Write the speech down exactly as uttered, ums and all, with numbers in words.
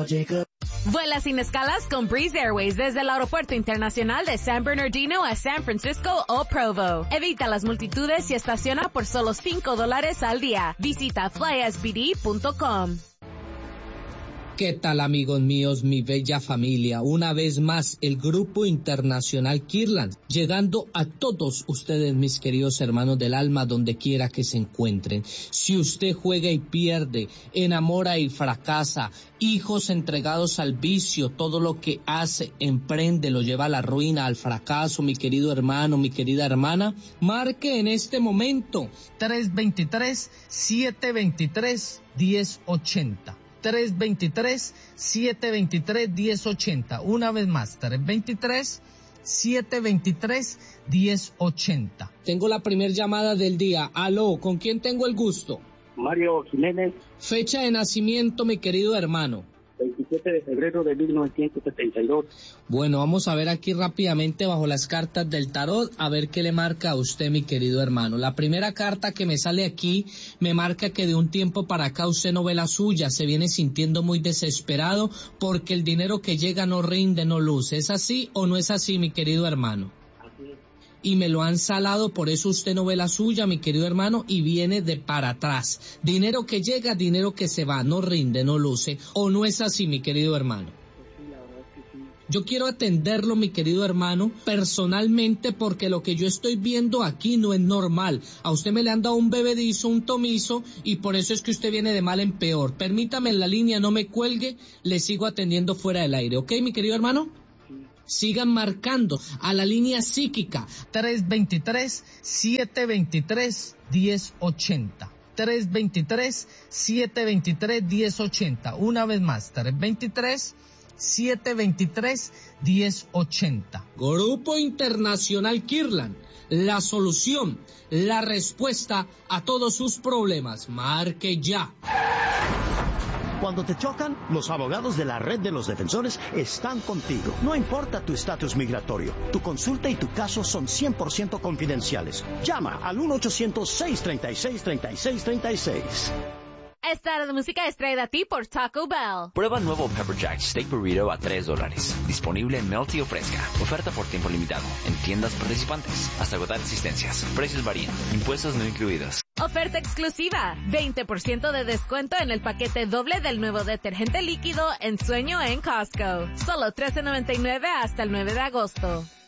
Vuela sin escalas con Breeze Airways desde el Aeropuerto Internacional de San Bernardino a San Francisco o Provo. Evita las multitudes y estaciona por solo cinco dólares al día. Visita fly s b d punto com. ¿Qué tal, amigos míos, mi bella familia? Una vez más, el Grupo Internacional Kirtland, llegando a todos ustedes, mis queridos hermanos del alma, donde quiera que se encuentren. Si usted juega y pierde, enamora y fracasa, hijos entregados al vicio, todo lo que hace, emprende, lo lleva a la ruina, al fracaso, mi querido hermano, mi querida hermana, marque en este momento tres dos tres, siete dos tres, uno cero ocho cero. tres dos tres, siete dos tres, uno cero ocho cero. Una vez más, tres dos tres, siete dos tres, uno cero ocho cero. Tengo la primer llamada del día. Aló, ¿con quién tengo el gusto? Mario Jiménez. Fecha de nacimiento, mi querido hermano. veintisiete de febrero de mil novecientos setenta y dos. Bueno, vamos a ver aquí rápidamente bajo las cartas del tarot, a ver qué le marca a usted, mi querido hermano. La primera carta que me sale aquí me marca que de un tiempo para acá usted no ve la suya, se viene sintiendo muy desesperado porque el dinero que llega no rinde, no luce. ¿Es así o no es así, mi querido hermano? Así es. Y me lo han salado, por eso usted no ve la suya, mi querido hermano, y viene de para atrás. Dinero que llega, dinero que se va, no rinde, no luce. ¿O no es así, mi querido hermano? Pues sí, la verdad es que sí. Yo quiero atenderlo, mi querido hermano, personalmente, porque lo que yo estoy viendo aquí no es normal. A usted me le han dado un bebedizo, un tomizo, y por eso es que usted viene de mal en peor. Permítame en la línea, no me cuelgue, le sigo atendiendo fuera del aire. ¿Ok, mi querido hermano? Sigan marcando a la línea psíquica tres dos tres, siete dos tres, uno cero ocho cero. tres dos tres, siete dos tres, uno cero ocho cero. Una vez más, tres dos tres, siete dos tres, uno cero ocho cero. Grupo Internacional Kirtland, la solución, la respuesta a todos sus problemas. Marque ya. Cuando te chocan, los abogados de la Red de los Defensores están contigo. No importa tu estatus migratorio, tu consulta y tu caso son cien por ciento confidenciales. Llama al uno ochocientos, seis treinta y seis, treinta y seis treinta y seis. Esta hora de música es traída a ti por Taco Bell. Prueba nuevo Pepper Jack Steak Burrito a tres dólares. Disponible en Melty o Fresca. Oferta por tiempo limitado. En tiendas participantes. Hasta agotar existencias. Precios varían. Impuestos no incluidos. Oferta exclusiva. veinte por ciento de descuento en el paquete doble del nuevo detergente líquido En Sueño en Costco. Solo trece noventa y nueve hasta el nueve de agosto.